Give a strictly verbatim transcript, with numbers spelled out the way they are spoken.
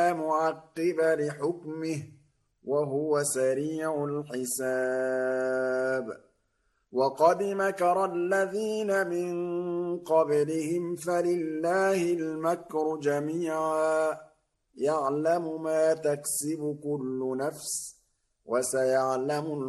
فلا معقب لحكمه وهو سريع الحساب وقد مكر الذين من قبلهم فلله المكر جميعا يعلم ما تكسب كل نفس وسيعلم